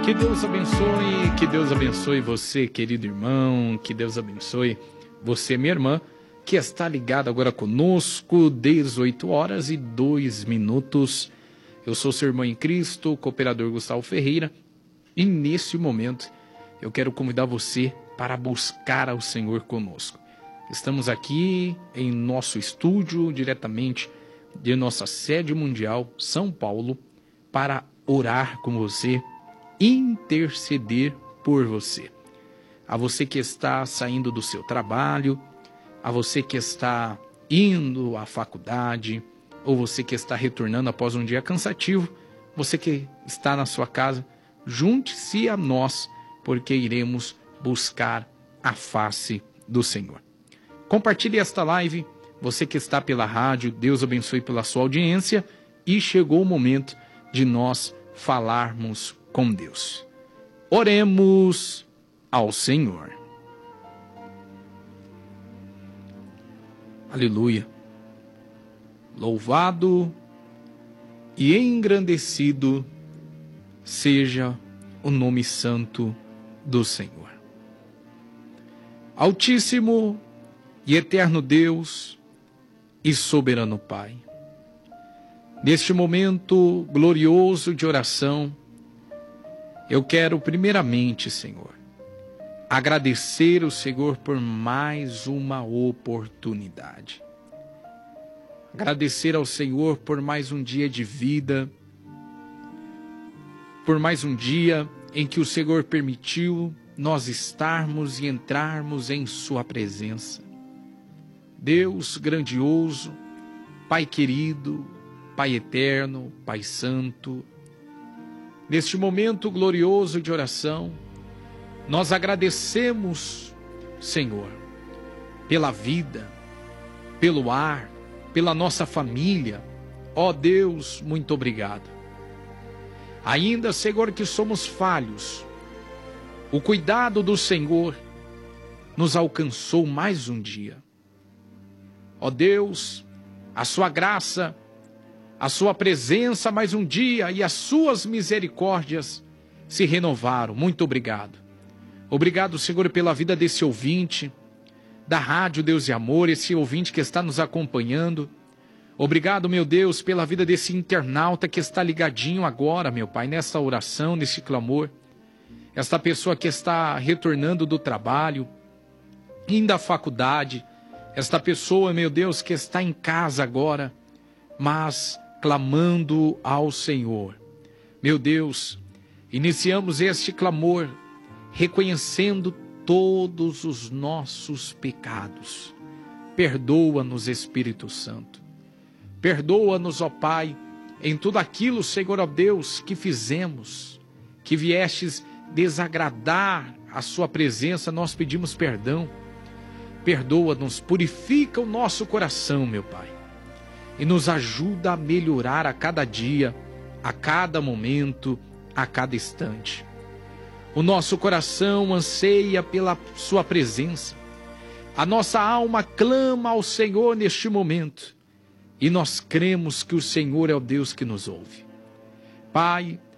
Que Deus abençoe você, querido irmão, que Deus abençoe você, minha irmã, que está ligado agora conosco, 18h02. Eu sou seu irmão em Cristo, cooperador Gustavo Ferreira, e nesse momento eu quero convidar você para buscar ao Senhor conosco. Estamos aqui em nosso estúdio, diretamente de nossa sede mundial, São Paulo, para orar com você, interceder por você. A você que está saindo do seu trabalho, a você que está indo à faculdade, ou você que está retornando após um dia cansativo, você que está na sua casa, junte-se a nós, porque iremos buscar a face do Senhor. Compartilhe esta live, você que está pela rádio, Deus abençoe pela sua audiência, e chegou o momento de nós falarmos com Deus. Oremos ao Senhor. Aleluia. Louvado e engrandecido seja o nome santo do Senhor. Altíssimo e eterno Deus e soberano Pai, neste momento glorioso de oração, eu quero primeiramente, Senhor, agradecer ao Senhor por mais uma oportunidade. Agradecer ao Senhor por mais um dia de vida, por mais um dia em que o Senhor permitiu nós estarmos e entrarmos em Sua presença. Deus grandioso, Pai querido, Pai eterno, Pai santo, neste momento glorioso de oração, nós agradecemos, Senhor, pela vida, pelo ar, pela nossa família. Ó Deus, muito obrigado. Ainda, Senhor, que somos falhos, o cuidado do Senhor nos alcançou mais um dia. Ó Deus, a sua graça, a sua presença mais um dia e as suas misericórdias se renovaram. Muito obrigado. Obrigado, Senhor, pela vida desse ouvinte da Rádio Deus e Amor, esse ouvinte que está nos acompanhando. Obrigado, meu Deus, pela vida desse internauta que está ligadinho agora, meu Pai, nessa oração, nesse clamor. Esta pessoa que está retornando do trabalho, indo à faculdade. Esta pessoa, meu Deus, que está em casa agora, mas clamando ao Senhor. Meu Deus, iniciamos este clamor reconhecendo todos os nossos pecados. Perdoa-nos, Espírito Santo. Perdoa-nos, ó Pai, em tudo aquilo, Senhor, ó Deus, que fizemos, que viestes desagradar a sua presença, nós pedimos perdão. Perdoa-nos, purifica o nosso coração, meu Pai, e nos ajuda a melhorar a cada dia, a cada momento, a cada instante. O nosso coração anseia pela sua presença. A nossa alma clama ao Senhor neste momento. E nós cremos que o Senhor é o Deus que nos ouve. Pai,